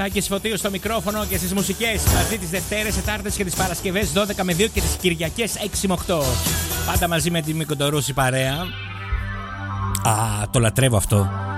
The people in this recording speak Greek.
Τάκης Φωτίου στο μικρόφωνο και στις μουσικές. Μαζί τις Δευτέρες, Τετάρτες και τις Παρασκευές 12 με 2 και τις Κυριακές 6 με 8. Πάντα μαζί με τη Μικοντορούση παρέα. Α, το λατρεύω αυτό.